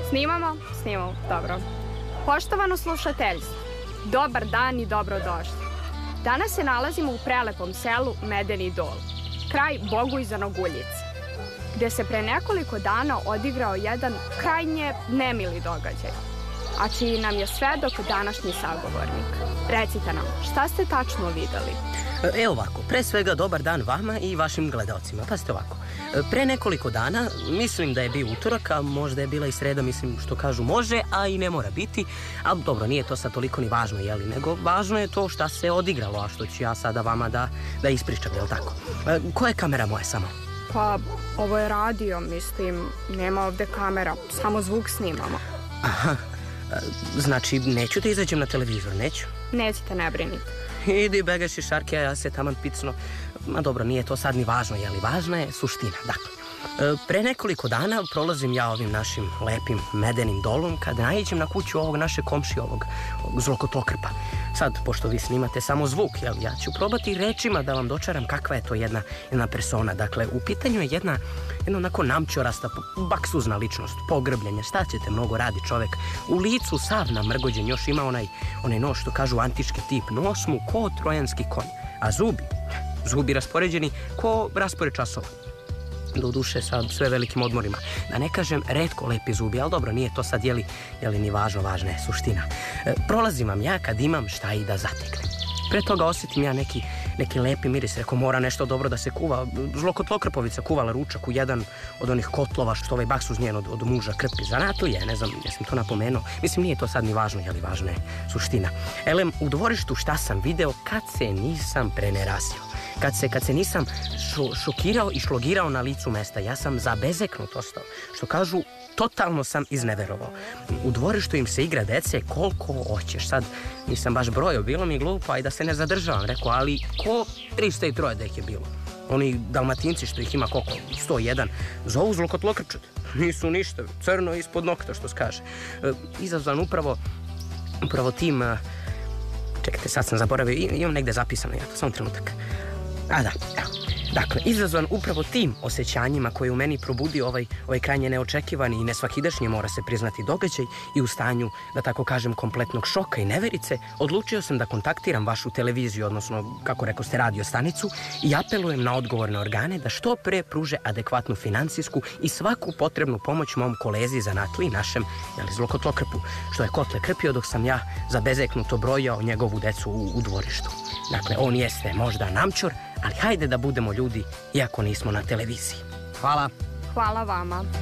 Snimamo? Snimamo, dobro. Poštovano slušateljstvo, dobar dan i dobrodošli. Danas se nalazimo u prelepom selu Medeni Dol, kraj Bogujzanog Uljice, gde se pre nekoliko dana odigrao jedan krajnje nemili događaj, a čiji nam je svedok današnji sagovornik. Recite nam, šta ste tačno videli? Evo ovako, pre svega dobar dan vama i vašim gledaocima. Pazite ovako, pre nekoliko dana, mislim da je bio utorak, a možda je bila i sreda, mislim što kažu može, a i ne mora biti, ali dobro, nije to sad toliko ni važno, jeli, nego važno je to šta se odigralo, a što ću ja sada vama da ispričam, jel tako? Koja je kamera moja samo? Pa, ovo je radio, mislim, nema ovde kamera, samo zvuk snimamo. Aha, znači neću da izađem na televizor, neću? Nećete, ne brinite. Idi begaš i šarke, a ja se taman picno. Ma dobro, nije to sad ni važno, jeli? Važna je suština. Dakle, pre nekoliko dana prolazim ja ovim našim lepim Medenim Dolom kad naiđem na kuću ovog naše komšije, ovog zlokotlokrpa. Sad, pošto vi snimate samo zvuk, jel, ja ću probati rečima da vam dočaram kakva je to jedna persona. Dakle, u pitanju je jedna onako namćorasta, baksuzna ličnost, pogrbljenja, šta ćete, mnogo radi čovek. U licu sav namrgođen, još ima onaj nos što kažu antički tip, nos mu ko trojanski konj, a zubi raspoređeni ko raspored časova. Do duše sa sve velikim odmorima. Da ne kažem retko lepi zubi, ali dobro, nije to sad jeli ni važno, važna je suština. Prolazim vam ja kad imam šta i da zateknem. Pre toga osjetim ja neki lepi miris, reko mora nešto dobro da se kuva. Zlokotlokrpovica kuvala ručak u jedan od onih kotlova što ovaj baksuz njen od muža krpi. Zanatlije, ne znam, jesam to napomenuo. Mislim, nije to sad ni važno, jeli važna je suština. Elem, u dvorištu šta sam video kad se nisam prenerazio. Kad se nisam šokirao i šlogirao na licu mesta, ja sam zabezeknut ostao. Što kažu, totalno sam izneverovao. U dvorištu im se igra dece koliko hoćeš. Sad nisam baš brojao, bilo mi glupo, a i da se ne zadržavam, rekao, ali ko 303 da ih je bilo? Oni Dalmatinci što ih ima koliko, 101, zovu zlokotlokrčet. Nisu ništa, crno ispod nokta, što se kaže. Izazvan upravo tim, čekajte, sad sam zaboravio, imam negde zapisano, ja to, samo trenutak. A da, evo. Dakle, izazvan upravo tim osjećanjima koje u meni probudi ovaj krajnje neočekivani i nesvakidašnji, mora se priznati, događaj i u stanju, da tako kažem, kompletnog šoka i neverice, odlučio sam da kontaktiram vašu televiziju, odnosno, kako rekoste, radio stanicu i apelujem na odgovorne organe da što pre pruže adekvatnu finansijsku i svaku potrebnu pomoć mom kolezi zanatliji, našem, zlokotlokrpu, što je kotle krpio dok sam ja zabezeknuto brojao njegovu decu u dvorištu. Dakle, on jeste možda namćor, ali hajde da budemo ljudi, iako nismo na televiziji. Hvala. Hvala vama.